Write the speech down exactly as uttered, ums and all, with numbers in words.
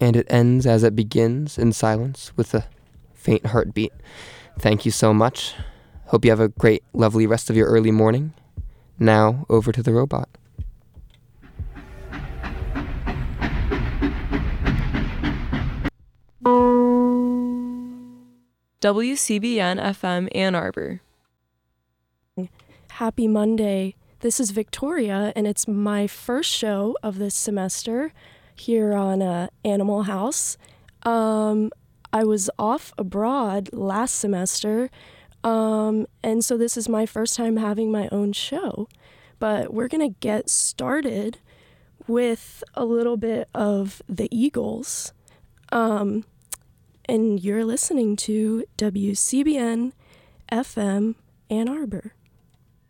and it ends as it begins in silence with a faint heartbeat. Thank you so much. Hope you have a great, lovely rest of your early morning. Now, over to the robot. W C B N F M Ann Arbor. Happy Monday. This is Victoria, and it's my first show of this semester here on uh, Animal House. Um, I was off abroad last semester, um, and so this is my first time having my own show. But we're going to get started with a little bit of the Eagles. Um, and you're listening to W C B N F M Ann Arbor.